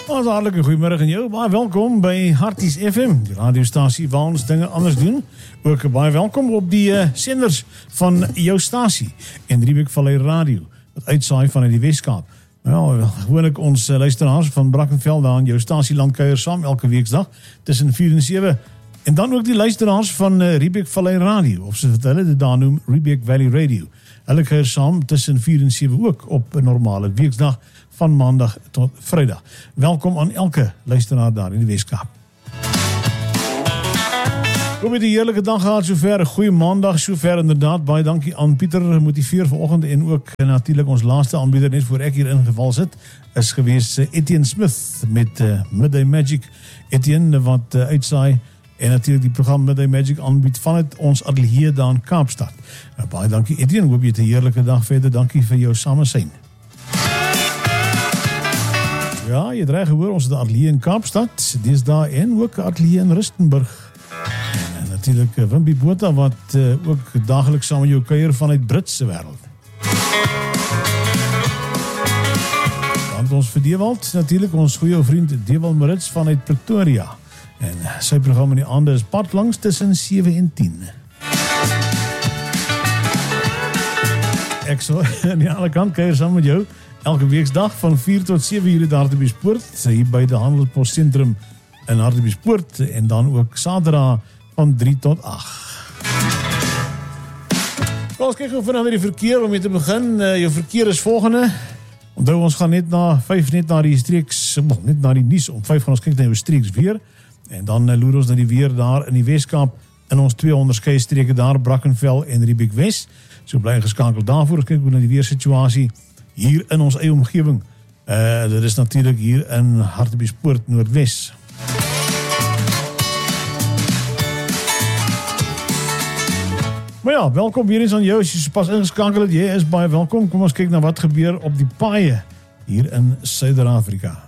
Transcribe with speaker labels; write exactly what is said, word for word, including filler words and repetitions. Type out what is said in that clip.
Speaker 1: Ons hartelike goeiemiddag aan jou, baie welkom by Harties F M, die radiostasie waar ons dinge anders doen. Ook baie welkom op die uh, senders van jou stasie en Riebeek Vallei Radio, wat uitsaai vanuit die Weskaap. Nou, gewoonlik ons uh, luisteraars van Brackenfell daar aan jou stasie land kuier saam elke weeksdag tussen vier en sewe. En dan ook die luisteraars van uh, Riebeek Vallei Radio, of soos hulle dit daar noem, Riebeek Valley Radio. Hulle kuier saam tussen vier en sewe ook op 'n normale weeksdag van maandag tot vrydag. Welkom aan elke luisteraar daar in die Weskaap. Kom met die heerlijke dag gehad sover, goeie maandag sover inderdaad, baie dankie aan Pieter Motiveer vanoggend en ook natuurlijk ons laaste aanbieder net voor ek hier ingeval sit, is gewees Etienne Smith met uh, Midday Magic. Etienne wat uh, uitsaai en natuurlijk die program Midday Magic aanbied vanuit ons atelier daar in Kaapstad. Nou, baie dankie Etienne, hoop jy het 'n heerlijke dag verder, dankie vir jou samensyn. Ja, jy het reg gehoor, ons het 'n atelier in Kaapstad, dis daar en ook 'n atelier in Rustenburg. En natuurlijk Wimpy Botha wat uh, ook dagelijks saam met jou kuier vanuit Britse wêreld. Dan ons vir Dewald, natuurlijk ons goeie vriend Dewald Marits vanuit Pretoria. En sy program in die aande is pad langs tussen sewe en tien. Ek sal aan die ander kant kuier saam met jou elke weeksdag van vier tot sewe hier in Hartbeespoort, hier by die Handelspost Sentrum in Hartbeespoort, en dan ook Saterdag van drie tot agt. Ons kyk gou vanaand die verkeer om mee te begin. Uh, jou verkeer is volgende. Onthou, ons gaan net na vyf net na die streeks, net na die nuus om vyf gaan ons kyk na jou streeks weer. En dan uh, loer ons na die weer daar in die Weskaap in ons twee onderskeie streke daar, Brackenfell en Riebeek Wes. So bly geskakeld daarvoor. Ons kyk na die weersituasie hier in ons eie omgewing. Uh, dit is natuurlijk hier in Hartbeespoort Noordwes. Maar ja, welkom weer eens aan jou. As jy pas ingeskakel het, jy is baie welkom. Kom ons kyk na wat gebeur op die paaie hier in Suider-Afrika.